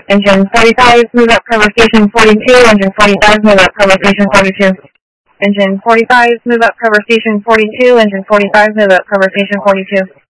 Engine 45, move up cover station 42. Engine 45, move up cover station 42. Engine 45, move up cover station 42. Engine 45, move up cover station 42.